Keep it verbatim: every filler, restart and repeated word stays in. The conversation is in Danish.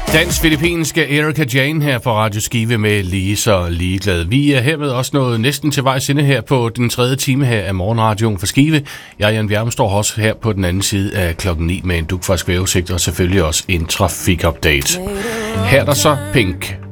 Dansk-filippinske Erika Jane her på Radio Skive med Lige så ligeglad. Vi er hermed også nået næsten til vejs ende her på den tredje time her af morgenradioen for Skive. Jeg, Jan Bjerm, står også her på den anden side af klokken ni med en dugfrisk vejrudsigt og selvfølgelig også en trafikupdate. Her er der så Pink.